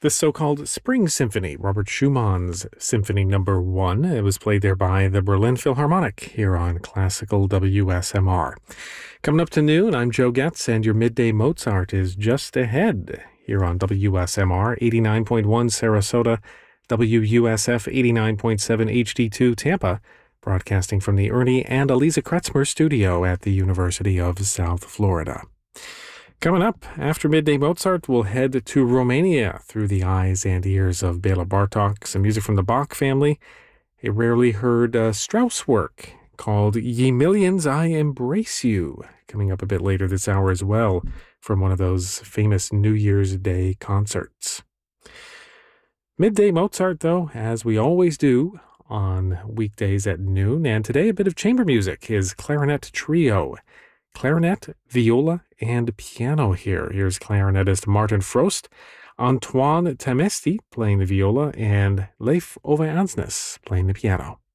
The so-called Spring Symphony, Robert Schumann's Symphony Number 1. It was played there by the Berlin Philharmonic here on Classical WSMR. Coming up to noon, I'm Joe Getz, and your Midday Mozart is just ahead here on WSMR 89.1 Sarasota, WUSF 89.7 HD2 Tampa, broadcasting from the Ernie and Eliza Kretzmer studio at the University of South Florida. Coming up, after Midday Mozart, we'll head to Romania through the eyes and ears of Bela Bartok, some music from the Bach family, a rarely heard Strauss work called Ye Millions I Embrace You, coming up a bit later this hour as well, from one of those famous New Year's Day concerts. Midday Mozart, though, as we always do on weekdays at noon, and today a bit of chamber music, his clarinet trio. Clarinet, viola, and piano here. Here's clarinetist Martin Frost, Antoine Tamesti playing the viola, and Leif Ove Ansnes playing the piano.